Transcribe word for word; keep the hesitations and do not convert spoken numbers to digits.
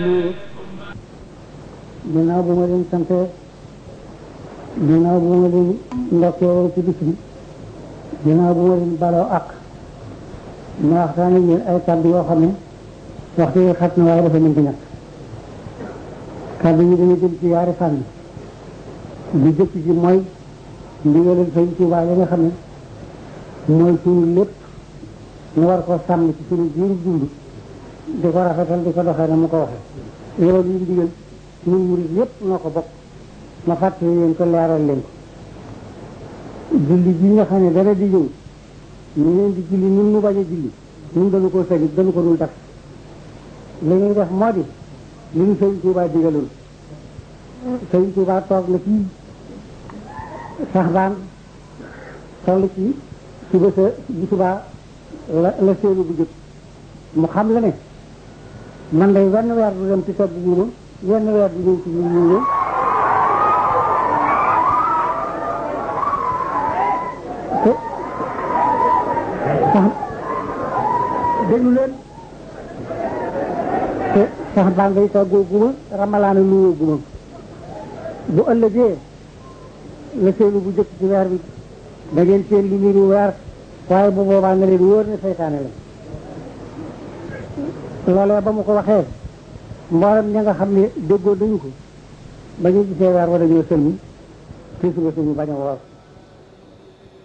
ginnaaw bu ma leen sante ginnaaw bu ma leen ndokkee ci bis bi ginnaaw bu ma leen baloo ak ma waxtaan ak yéen ay kàddu yoo xam ne waxtu yi xat na waaye dafa mën di ñàkk kàddu yi dañu jëm ci yaari fànn bi jëkk ci mooy ndigalal Sëñ Tuubaa yi nga xam ne mooy suñu lépp ñu war ko sàmm ci suñu jiiru dund di ko rafetal di ko doxee na mu ko waxee loolu yi ndigal ñun murid yépp noo ko bokk ma fàttali leen ko leeral leen ko julli ji nga xam ne dara di ñëw ñu leen di julli ñun mu bañ a julli ñun dañu ko sañu dañu ko dul def li ñuy def moo di li ñu Sëñ Tuubaa digaloon Sëñ Tuubaa toog na ci sax baan toll ci suba sa bu subaa la la seenu bu jëkk mu xam la ne man day wenn weer du dem ci togg guuma wenn weer du ñëw ci ñu ñu te sax déglu leen te sax baa ngay toggoo guma ramalaana luwoo guma bu ëllëgee la seenu bu jëkk ci weer bi da ngeen seen lu niru weer waaye bu boobaa nga leen wóor ne seytaane la loolee ba mu ko waxee mboolem ña nga xam ne déggoo dañu ko ba ñu gisee weer wa dañoo sëlmi ci suba suñu bañ a woor